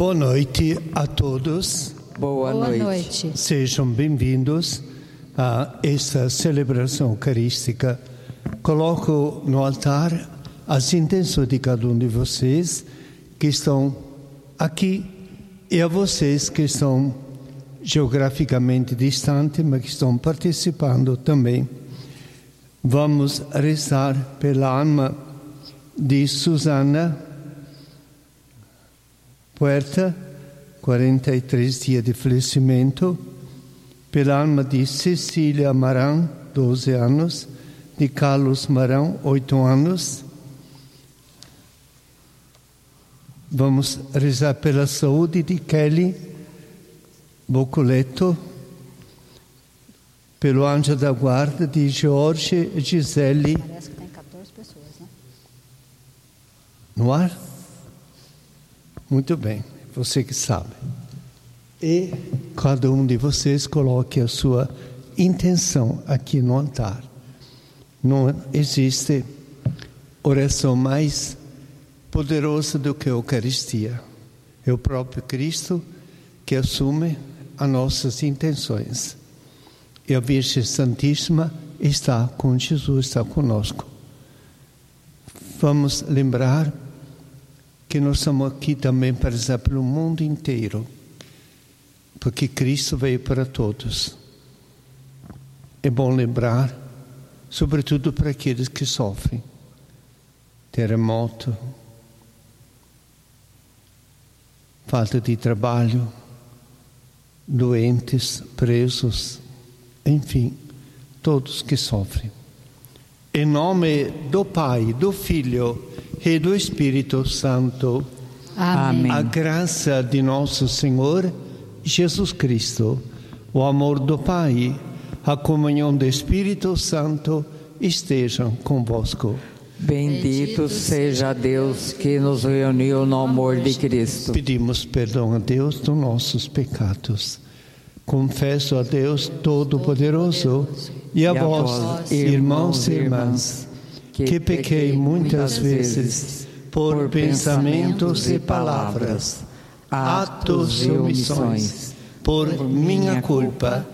Boa noite a todos. Boa noite. Sejam bem-vindos a esta celebração eucarística. Coloco no altar as intenções de cada um de vocês que estão aqui e a vocês que estão geograficamente distantes, mas que estão participando também. Vamos rezar pela alma de Susana Puerta, 43 dias de falecimento, pela alma de Cecília Maran, 12 anos, de Carlos Maran, 8 anos. Vamos rezar pela saúde de Kelly Bocoletto, pelo anjo da guarda de Jorge e Gisele. Parece que tem 14 pessoas, né? No ar? Muito bem, você que sabe. E cada um de vocês coloque a sua intenção aqui no altar. Não existe oração mais poderosa do que a Eucaristia. É o próprio Cristo que assume as nossas intenções. E a Virgem Santíssima está com Jesus, está conosco. Vamos lembrar que nós estamos aqui também para rezar pelo mundo inteiro, porque Cristo veio para todos. É bom lembrar, sobretudo para aqueles que sofrem. Terremoto, falta de trabalho, doentes, presos, enfim, todos que sofrem. Em nome do Pai, do Filho e do Espírito Santo. Amém. A graça de nosso Senhor Jesus Cristo, o amor do Pai, a comunhão do Espírito Santo estejam convosco. Bendito seja Deus que nos reuniu no amor de Cristo. Pedimos perdão a Deus dos nossos pecados. Confesso a Deus Todo-Poderoso e a vós, irmãos e irmãs, que pequei muitas vezes por pensamentos e palavras, atos e omissões, por minha culpa,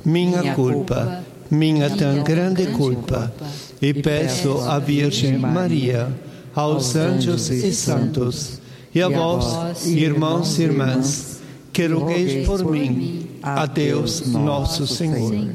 minha tão grande culpa. E peço à Virgem Maria, aos anjos e santos, e a vós, irmãos e irmãs, que rogueis por mim a Deus nosso Senhor.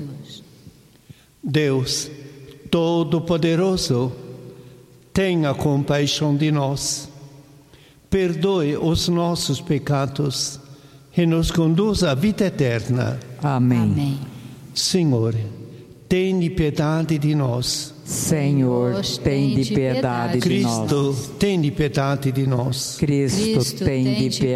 Deus Todo-Poderoso, tenha compaixão de nós, perdoe os nossos pecados e nos conduza à vida eterna. Amém. Senhor, tenha piedade de nós. Senhor, tem de piedade de nós. Cristo, tenha piedade de nós. Cristo, tem de piedade.